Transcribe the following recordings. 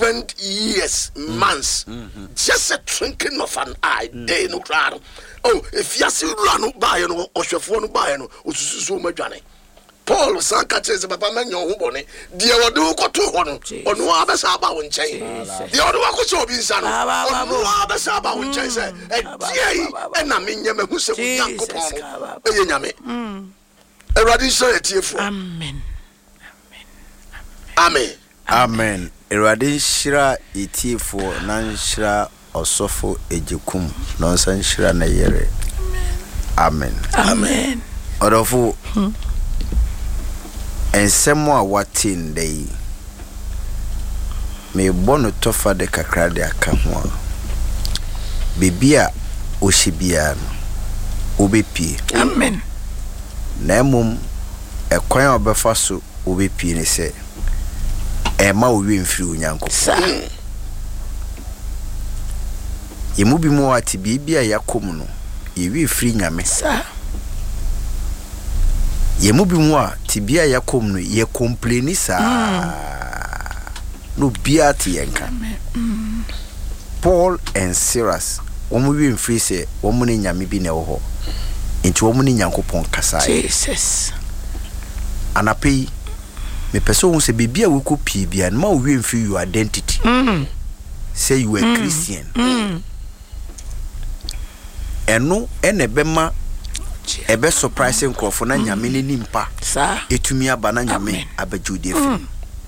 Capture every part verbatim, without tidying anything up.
spend years, months, mm-hmm. just a twinkling of an eye, mm-hmm. day no crowd. Oh, if you see run by no or phone by no, or so much journey. Paul Sanka says, Papa man, your bonnet, dear, what do you go to one or no other Saba won't change. The other one could be son, or no other Saba won't change. And I mean, you who said, Yami. A radical tearful. Amen. Amen. Amen. Erade shira itiefo na nshira osofo ejekum no san shira na yere. Amen. Amen. Odofo ensemo a watin dey. Me bono tofa de kakra de aka ho. Bibia ohyibia no obepi. Amen. Na emum ekwan obefa so obepi ne se Emma will win through Yanko. Yemu bi mo ati bibia yakom no ye wi free nyame sa yemu bi mo ati bia yakom no ye complain sa no bia ti yenka Paul and Silas omo wi free se omo ne nyame bi na wo ho enti omo ne Yankopon kasa Jesus anapei me person say bibia we ko pie bia na ma we mfi your identity mm. say you are mm. Christian mm. eno ene bema ebe surprise nkrofo na nyame ne nimpa sa etumi aba na nyame abajude fi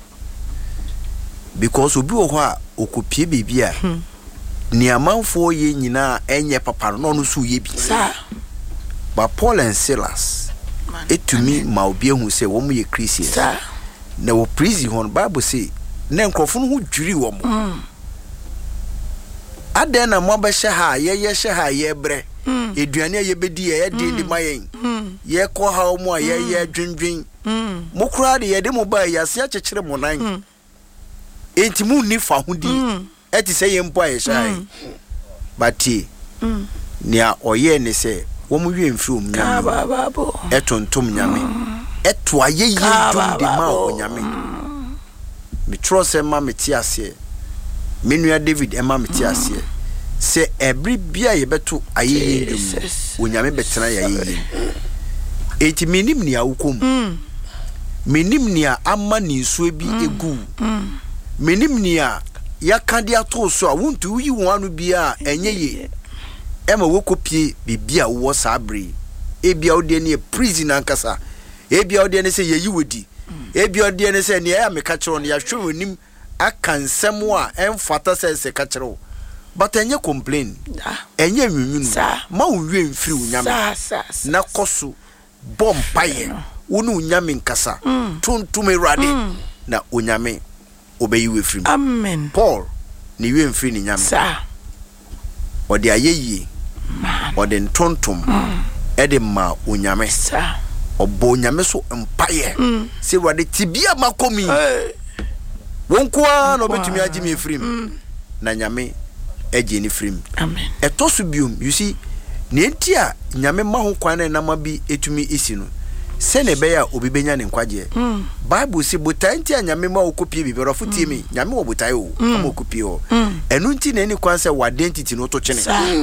because obi wo ho a okopie bibia mm. ni amanfo ye nyina enye papa no no so ye bi sa ba Paul and Silas etumi ma obi ehu say wo mu ye Christian sa na wo prison hon Bible say na nkrofo no ho dwiri wo mo mm. aden na mo ba hye ha ye ye hye ha ye bre mm. eduane ye bedi ye de de mayen mm. ye ko ha mo ye ye dwendwen mm. mo kura de ye de mo ba ya se akekere mo nan mm. enti mu ni fa hodi mm. eti se ye mpo aye hye mm. bati mm. nia oye ne se wo mo wi mfi om nyame babo etontom nyame mm. eto aye ye dum de ma o nyame me trust em ma me ti ase menua David em ma me ti ase se every bia ye beto aye ye dum o nyame betena ya ye eti menim ni awukom menim ni amma ni nso bi egu menim ni a yakade ato so a wontu yi wonu bia enye ye ema wokopie bibia wo sabre ebia ode ne prison ankasa ebia ode ne se yeyi wodi ebia ode ne se ne ya meka kiro ne ya hwe nim akansem a emfata se se ka kiro but enye complain enye nwunwunu ma unwe mfiri unyame na koso bompaye wonu unyame nkasa tuntum erade na unyame obeyi wefiri amen Paul ni we mfiri ni nyame sa ode ayeyi ode ntontom ede ma unyame sa obo nyame so mpaye se wade tibia makomi wonkwa no betumi agimi efrim na nyame eje ni frim amen etoso biom you see ne ntia nyame ma ho kwan na ma bi etumi isi no se ne be ya obi benya ne nkwaje bible se botai ntia nyame ma okopie bi berofo tie mi nyame wo botai o ma okopie o enu nti na ni kwan se wa identity no to chene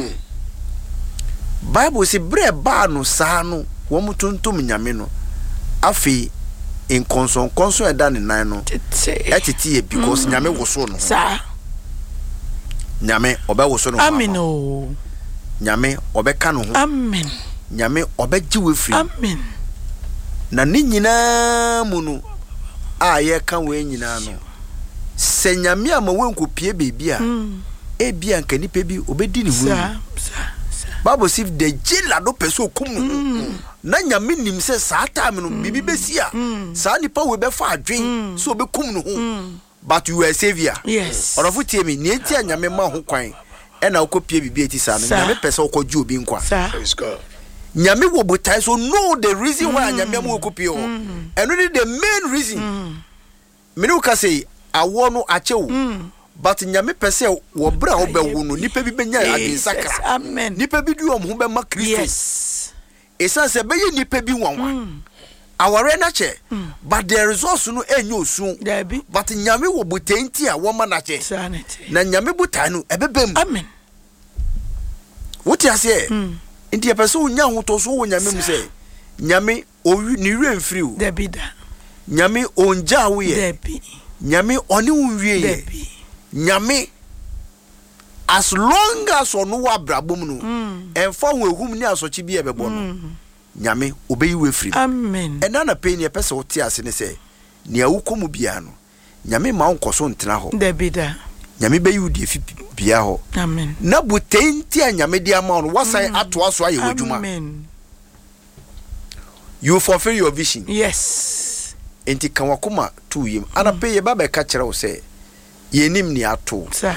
bible se bre ba no sa no wo mutuntum nyame no afi in konson konson e da ne nan no etiti e because nyame wo so no sa nyame obe wo so no amen o nyame obe ka no ho amen nyame obe gi we free amen na ni nyina mu no a ye ka we nyina no se nyame ama wenko pie bebia e bia nka nipa bi obedi ni hu sa sa Bible say the jela do peso kum no na nyame nim se saa time no bibi besia saa nipa we be fa adwen so be kum no ho but you are savior yes orofo tie me ne enti nyame ma ho kwan e na okopie bibi eti saa no nyame pese okoji obi nkwa praise God nyame wo botai so know the reason why nyame ma okopie ho eno ni the main reason me no ka say awo no achewo but nyame pese wo bra wo be wo no nipa bi benya adensakra amen nipa bi du om ho be ma Kristo yes esa se be ye nipa bi wanwa aware na che but the resource no enyo osun Debi. but nyame wo botenti a wo ma na che Sanity. na nyame botai no ebebem Amen. What you say? Inti person nya hotoso wo nyame mu say nyame owi ni wi mfiri o Debi da. nyame onja wo ye Debi. nyame oni wo wie ye Debi. nyame as long as onu wa brabom no emfa wo ehum ni asochi bi ebebo no nyame obeyi we firi Amen. ena na pe ni epese wo ti ase ne say ne awukomu bia no nyame ma onkoso ntena ho Debi da. nyame beyi udi efi bia ho Amen. na butenti a nyame dia ma no wasan ato aso aye wadwuma. Amen. You fulfill your vision. Yes. Enti kan wakoma tu yim ana pe ye ba be ka kire wo say yenim ni ato Sir.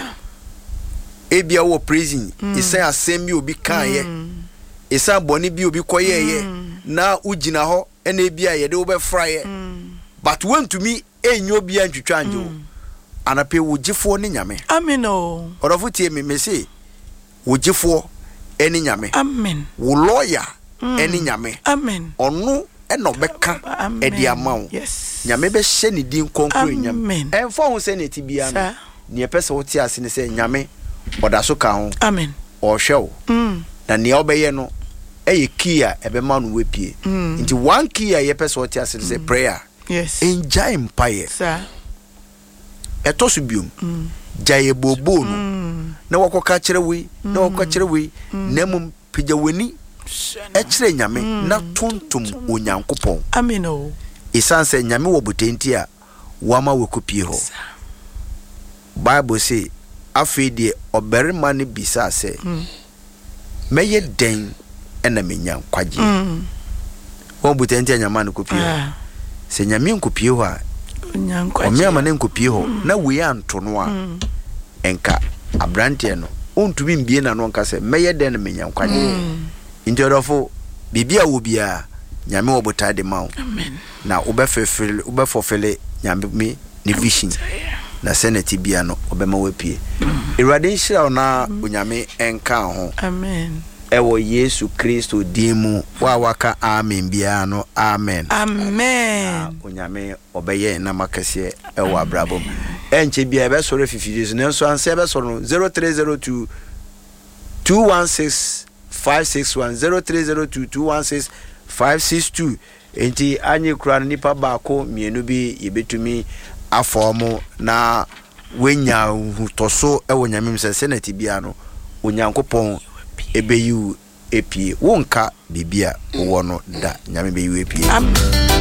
ebia wo praising isa asem bi obi kan ye isa boni bi obi koye ye na ugina ho ena ebia ye de wo be fra ye but when to me enyo bia ntwitwa anjo ana pe wo gifo ne nyame. Amen o. Orofo tie me me say wo gifo ene nyame. Amen. Wo lawyer ene nyame. Amen. Ono eno beka edi amawo. Yes. Nyame be hye ne din konkro nyame. Amen. Emfa ho se ne tibia no. Sir. Ne pese wo tie ase ne say nyame oda so ka ho. Amen. O hwe wo. Mm. Na ne obeye no eye key a ebe ma no wepie. Nti one key a ye pese wo tie ase ne say prayer. Yes. Enjoy empire. Sir. Eto so biom. Jaye bobo no. Na wakoka kire we, na wakoka kire we, na mum pija weni e kire nyame na tontom onyankopon. Amen o. Isanse nyame wo botenti a wama we kopie ho. Bible say afi de oberima ne bisa se meye den ena menya kwaje. Wo botenti nyama ne kopie ho. Se nyame nkopie ho a Nyankwaje. Omi amane nkopie ho na we anto no a enka abrante no ontumi mbie na no nka se meye den menya nkwaje. Injorofo bibia wo bia nyame wo botade ma wo. Amen. Na ubefefele ubefofele nyame mi ne vision na senate bia no obema wapie. Ewrade nhira na onyame enka ho. Amen. Ewo Yesu Kristo dimu wa waka amen bia no amen. Amen. Onyame obeye na makase ewo abrabom. Enche bia ebe sore fifidis na so anse ebe sore no zero three zero two two one six five six one zero three zero two two one six five six two. Enti anyi kura nipa baako mienu bi yebetumi afomo na wenya hutoso ewo nyamem se senate bia no onyankopon ebeyu epie wonka bibia wo no da nyame beyu epie.